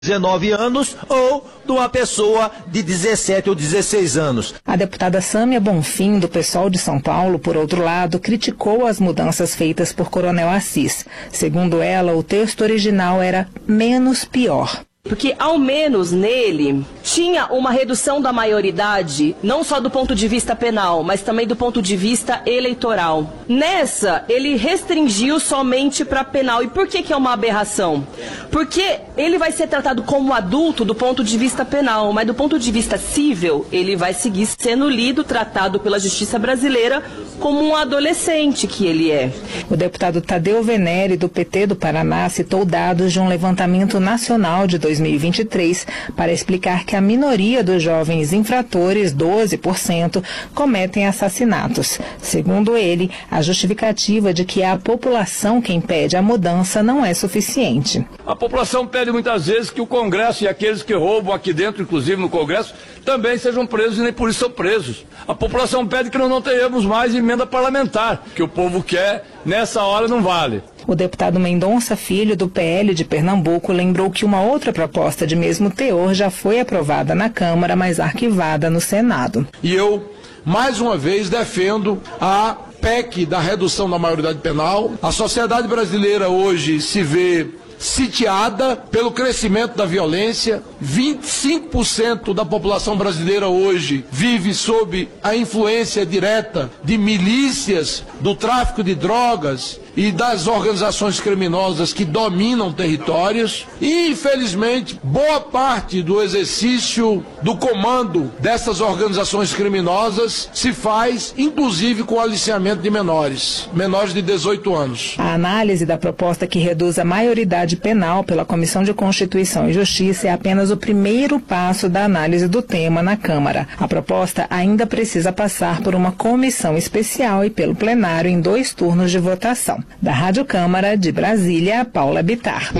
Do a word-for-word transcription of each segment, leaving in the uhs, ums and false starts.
dezenove anos ou de uma pessoa de dezessete ou dezesseis anos. A deputada Sâmia Bonfim, do PSOL de São Paulo, por outro lado, criticou as mudanças feitas por Coronel Assis. Segundo ela, o texto original era menos pior. Porque, ao menos nele, tinha uma redução da maioridade, não só do ponto de vista penal, mas também do ponto de vista eleitoral. Nessa, ele restringiu somente para penal. E por que que é uma aberração? Porque ele vai ser tratado como adulto do ponto de vista penal, mas do ponto de vista civil, ele vai seguir sendo lido, tratado pela justiça brasileira como um adolescente que ele é. O deputado Tadeu Venere, do P T do Paraná, citou dados de um levantamento nacional de dois mil e vinte e três para explicar que a minoria dos jovens infratores, doze por cento, cometem assassinatos. Segundo ele, a justificativa de que é a população quem pede a mudança não é suficiente. A população pede muitas vezes que o Congresso e aqueles que roubam aqui dentro, inclusive no Congresso, também sejam presos e nem por isso são presos. A população pede que nós não tenhamos mais emenda parlamentar, que o povo quer, nessa hora não vale. O deputado Mendonça Filho, do P L de Pernambuco, lembrou que uma outra proposta de mesmo teor já foi aprovada na Câmara, mas arquivada no Senado. E eu, mais uma vez, defendo a P E C da redução da maioridade penal. A sociedade brasileira hoje se vê sitiada pelo crescimento da violência. vinte e cinco por cento da população brasileira hoje vive sob a influência direta de milícias, do tráfico de drogas e das organizações criminosas que dominam territórios. E, infelizmente, boa parte do exercício do comando dessas organizações criminosas se faz, inclusive, com o aliciamento de menores, menores de dezoito anos. A análise da proposta que reduz a maioridade penal pela Comissão de Constituição e Justiça é apenas o primeiro passo da análise do tema na Câmara. A proposta ainda precisa passar por uma comissão especial e pelo plenário em dois turnos de votação. Da Rádio Câmara de Brasília, Paula Bittar.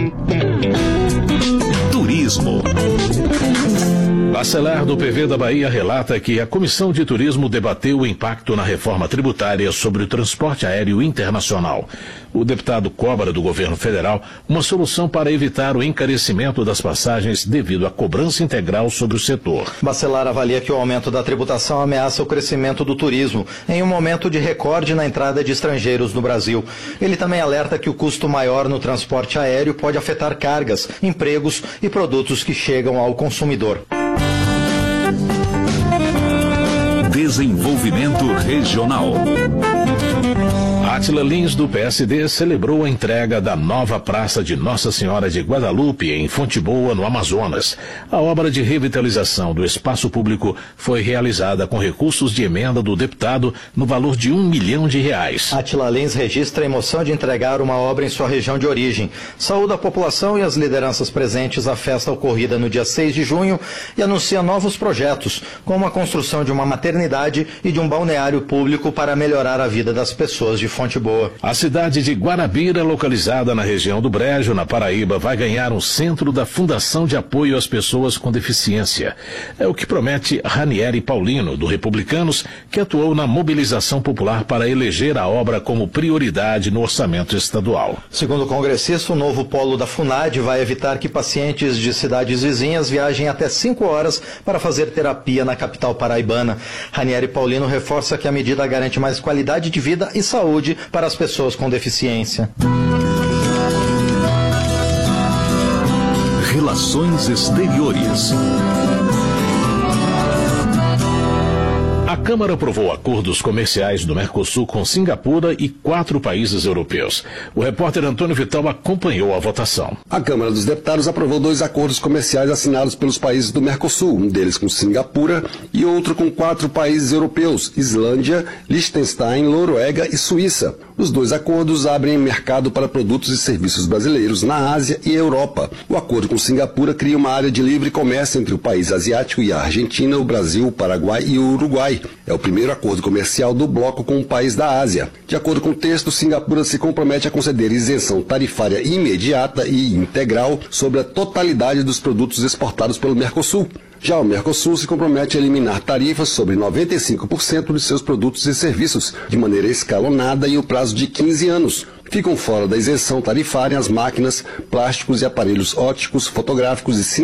Turismo. Bacelar, do P V da Bahia, relata que a Comissão de Turismo debateu o impacto na reforma tributária sobre o transporte aéreo internacional. O deputado cobra do governo federal uma solução para evitar o encarecimento das passagens devido à cobrança integral sobre o setor. Bacelar avalia que o aumento da tributação ameaça o crescimento do turismo, em um momento de recorde na entrada de estrangeiros no Brasil. Ele também alerta que o custo maior no transporte aéreo pode afetar cargas, empregos e produtos que chegam ao consumidor. Desenvolvimento regional. Átila Lins, do P S D, celebrou a entrega da nova Praça de Nossa Senhora de Guadalupe, em Fonte Boa, no Amazonas. A obra de revitalização do espaço público foi realizada com recursos de emenda do deputado no valor de um milhão de reais. Átila Lins registra a emoção de entregar uma obra em sua região de origem. Saúda a população e as lideranças presentes à festa ocorrida no dia seis de junho e anuncia novos projetos, como a construção de uma maternidade e de um balneário público para melhorar a vida das pessoas de Fonte Boa. A cidade de Guarabira, localizada na região do Brejo, na Paraíba, vai ganhar um centro da Fundação de Apoio às Pessoas com Deficiência. É o que promete Ranieri Paulino, do Republicanos, que atuou na mobilização popular para eleger a obra como prioridade no orçamento estadual. Segundo o congressista, o novo polo da FUNAD vai evitar que pacientes de cidades vizinhas viajem até cinco horas para fazer terapia na capital paraibana. Ranieri Paulino reforça que a medida garante mais qualidade de vida e saúde para as pessoas com deficiência. Relações Exteriores. A Câmara aprovou acordos comerciais do Mercosul com Singapura e quatro países europeus. O repórter Antônio Vital acompanhou a votação. A Câmara dos Deputados aprovou dois acordos comerciais assinados pelos países do Mercosul, um deles com Singapura e outro com quatro países europeus, Islândia, Liechtenstein, Noruega e Suíça. Os dois acordos abrem mercado para produtos e serviços brasileiros na Ásia e Europa. O acordo com Singapura cria uma área de livre comércio entre o país asiático e a Argentina, o Brasil, o Paraguai e o Uruguai. É o primeiro acordo comercial do bloco com um país da Ásia. De acordo com o texto, Singapura se compromete a conceder isenção tarifária imediata e integral sobre a totalidade dos produtos exportados pelo Mercosul. Já o Mercosul se compromete a eliminar tarifas sobre noventa e cinco por cento de seus produtos e serviços, de maneira escalonada e em um prazo de quinze anos. ficam fora da isenção tarifária as máquinas, plásticos e aparelhos ópticos, fotográficos e